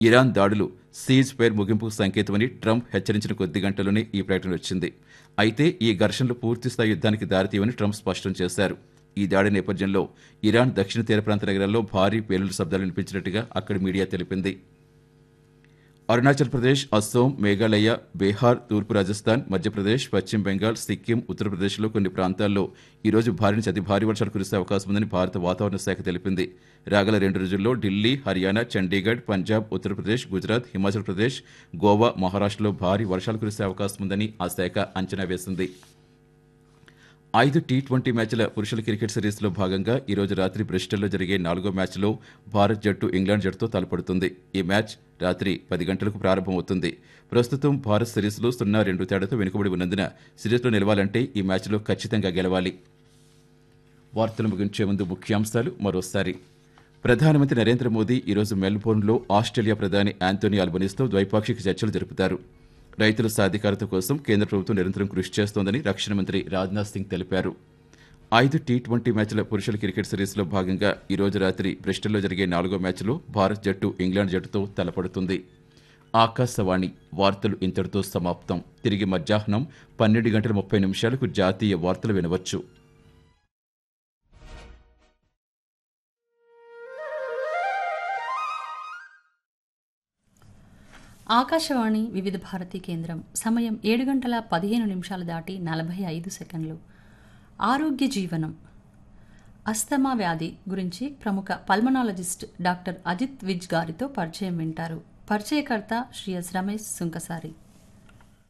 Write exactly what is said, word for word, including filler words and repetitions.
Iran దాడులు cease fire ముగింపుకు సంకేతమని Trump హెచ్చరించిన కొద్ది గంటల్లోనే ఈ ప్రకటన వచ్చింది. అయితే ఈ ఘర్షణలు పూర్తిస్థాయి యుద్ధానికి దారితీయవని ట్రంప్ స్పష్టం చేశారు. ఈ దాడి నేపథ్యంలో ఇరాన్ దక్షిణ తీర ప్రాంత నగరాల్లో భారీ పేలుడు శబ్దాలు వినిపించినట్టుగా అక్కడి మీడియా తెలిపింది. అరుణాచల్ ప్రదేశ్, అస్సోం, మేఘాలయ, బీహార్, తూర్పు రాజస్థాన్, మధ్యప్రదేశ్, పశ్చిమ బెంగాల్, సిక్కిం, ఉత్తరప్రదేశ్లో కొన్ని ప్రాంతాల్లో ఈరోజు భారీ నుంచి అతి భారీ వర్షాలు కురిసే అవకాశం ఉందని భారత వాతావరణ శాఖ తెలిపింది. రాగల రెండు రోజుల్లో ఢిల్లీ, హర్యానా, చండీగఢ్, పంజాబ్, ఉత్తరప్రదేశ్, గుజరాత్, హిమాచల్ ప్రదేశ్, గోవా, మహారాష్ట్రలో భారీ వర్షాలు కురిసే అవకాశం ఉందని ఆ శాఖ అంచనా వేసింది. ఐదు టీ ట్వంటీ మ్యాచ్ల పురుషుల క్రికెట్ సిరీస్లో భాగంగా ఈరోజు రాత్రి బ్రిస్టల్లో జరిగే నాలుగో మ్యాచ్లో భారత్ జట్టు ఇంగ్లాండ్ జట్టుతో తలపడుతుంది. ఈ మ్యాచ్ రాత్రి పది గంటలకు ప్రారంభమవుతుంది. ప్రస్తుతం భారత్ సిరీస్లో సున్నా రెండు తేడాతో వెనుకబడి ఉన్నందున సిరీస్లో నిలవాలంటే ఈ మ్యాచ్లో ఖచ్చితంగా గెలవాలి. వార్తలు ముగించే ముందు ముఖ్యాంశాలు మరోసారి. ప్రధానమంత్రి నరేంద్ర మోదీ ఈరోజు మెల్బోర్న్లో ఆస్ట్రేలియా ప్రధాని యాంటోనీ ఆల్బనీస్తో ద్వైపాక్షిక చర్చలు జరుపుతారు. రైతుల సాధికారత కోసం కేంద్ర ప్రభుత్వం నిరంతరం కృషి చేస్తోందని రక్షణ మంత్రి రాజ్నాథ్ సింగ్ తెలిపారు. ఐదు టీ ట్వంటీ మ్యాచ్ల పురుషుల క్రికెట్ సిరీస్లో భాగంగా ఈరోజు రాత్రి బ్రిస్టల్లో జరిగే నాలుగో మ్యాచ్లో భారత్ జట్టు ఇంగ్లాండ్ జట్టుతో తలపడుతుంది. ఆకాశవాణి వార్తలు ఇంతటితో సమాప్తం. తిరిగి మధ్యాహ్నం పన్నెండు గంటల ముప్పై నిమిషాలకు జాతీయ వార్తలు వినవచ్చు. ఆకాశవాణి వివిధ భారతి కేంద్రం. సమయం ఏడు గంటల పదిహేను నిమిషాలు దాటి నలభై ఐదు సెకండ్లు. ఆరోగ్య జీవనం. అస్తమా వ్యాధి గురించి ప్రముఖ పల్మనాలజిస్ట్ డాక్టర్ అజిత్ విజ్ గారితో పరిచయం వింటారు. పరిచయకర్త శ్రీ ఎస్ రమేష్ సుంకసారి.